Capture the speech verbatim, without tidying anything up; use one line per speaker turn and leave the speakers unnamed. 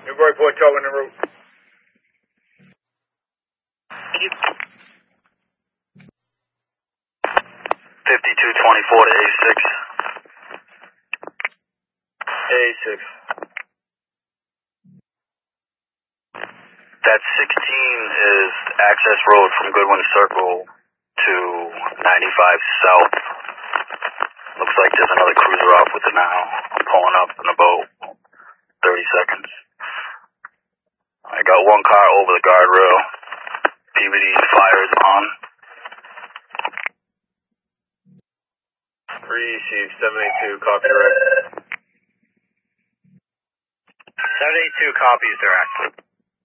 Newburyport towing en route.
fifty-two twenty-four to A six.
A six.
That sixteen is access road from Goodwin Circle to ninety-five South. Looks like there's another cruiser off with it now. I'm pulling up in about thirty seconds. I got one car over the guardrail. P B D fire is on.
Receive seven eight two, copy direct.
seven eight two copies direct.